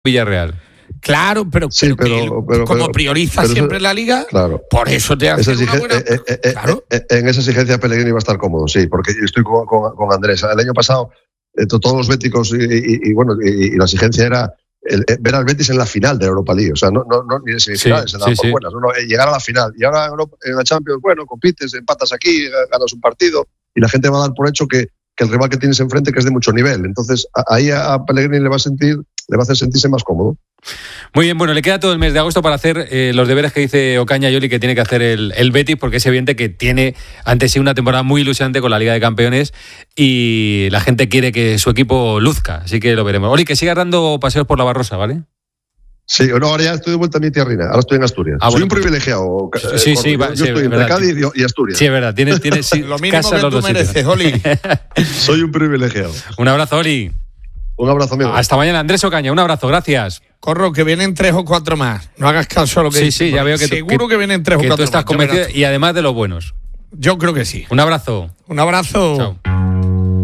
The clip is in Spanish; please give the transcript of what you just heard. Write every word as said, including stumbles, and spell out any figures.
Villarreal. Claro, pero, sí, pero, pero, pero como pero, prioriza pero siempre eso, la Liga, claro, por eso te hace esa una buena... eh, eh, eh, claro. eh, en esa exigencia Pellegrini va a estar cómodo, sí, porque estoy con, con, con Andrés. El año pasado, eh, todos los béticos y, y, y bueno, y, y la exigencia era el, eh, ver al Betis en la final de la Europa League, o sea, no, no, no ni en semifinales, sí, se daban sí, por sí. buenas, no, no, eh, llegar a la final. Y ahora en la Champions, bueno, compites, empatas aquí, ganas un partido, y la gente va a dar por hecho que, que el rival que tienes enfrente que es de mucho nivel. Entonces, a, ahí a Pellegrini le va a sentir, le va a hacer sentirse más cómodo. Muy bien, bueno, le queda todo el mes de agosto para hacer eh, los deberes que dice Ocaña Yoli que tiene que hacer el, el Betis, porque es evidente que tiene ante sí una temporada muy ilusionante con la Liga de Campeones y la gente quiere que su equipo luzca, así que lo veremos. Oli, que sigas dando paseos por la Barrosa, ¿vale? Sí, no, ahora ya estoy de vuelta a mi tierrina, ahora estoy en Asturias. Ah, Soy bueno, un privilegiado. Sí, sí, sí, yo, va, yo sí, estoy entre verdad, Cádiz y, y Asturias. Sí, es verdad, tienes, tienes sí, lo mínimo casa que los tú dos mereces, sitios. Oli. Soy un privilegiado. Un abrazo, Oli. Un abrazo, amigo. Hasta mañana, Andrés Ocaña, un abrazo, gracias. Corro, que vienen tres o cuatro más. No hagas caso a lo que Sí, dice, sí, ya veo que tú, seguro que, que vienen tres que o cuatro tú estás más. convencido y además de los buenos. Yo creo que sí. Un abrazo. Un abrazo. Chao.